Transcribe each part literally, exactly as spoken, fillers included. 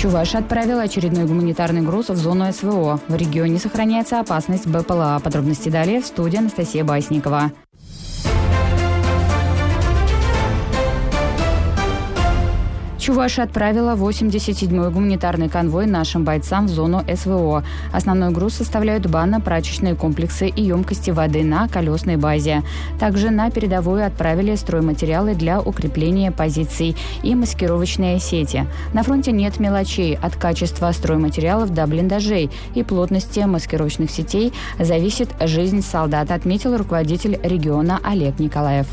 Чувашия отправила очередной гуманитарный груз в зону эс вэ о. В регионе сохраняется опасность бэ пэ эл а. Подробности далее в студии Анастасия Басникова. Чувашия отправила восемьдесят седьмой гуманитарный конвой нашим бойцам в зону эс вэ о. Основной груз составляют банно-прачечные комплексы и емкости воды на колесной базе. Также на передовую отправили стройматериалы для укрепления позиций и маскировочные сети. На фронте нет мелочей. От качества стройматериалов до блиндажей и плотности маскировочных сетей зависит жизнь солдат, отметил руководитель региона Олег Николаев.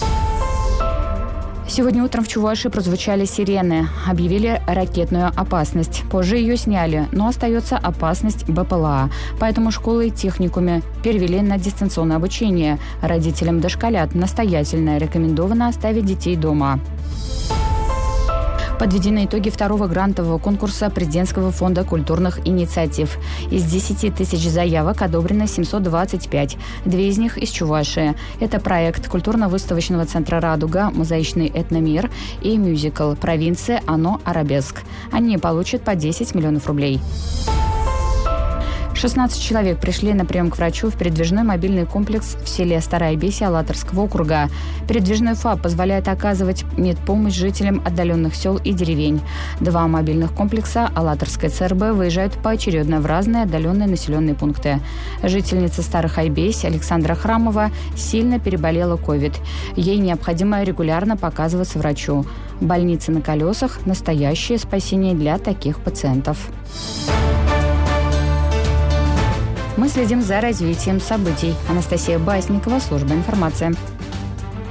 Сегодня утром в Чувашии прозвучали сирены. Объявили ракетную опасность. Позже ее сняли, но остается опасность бэ пэ эл а. Поэтому школы и техникумы перевели на дистанционное обучение. Родителям дошколят настоятельно рекомендовано оставить детей дома. Подведены итоги второго грантового конкурса Президентского фонда культурных инициатив. Из десяти тысяч заявок одобрено семьсот двадцать пять. Две из них из Чувашии. Это проект культурно-выставочного центра «Радуга», мозаичный этномир и мюзикл «Провинция. Оно. Арабеск». Они получат по десять миллионов рублей. шестнадцать человек пришли на прием к врачу в передвижной мобильный комплекс в селе Старая Бесья Алатырского округа. Передвижной ФАП позволяет оказывать медпомощь жителям отдаленных сел и деревень. Два мобильных комплекса Алатырской цэ эр бэ выезжают поочередно в разные отдаленные населенные пункты. Жительница Старых Айбесь Александра Храмова сильно переболела ковид. Ей необходимо регулярно показываться врачу. Больницы на колесах – настоящее спасение для таких пациентов. Мы следим за развитием событий. Анастасия Басникова, служба информации.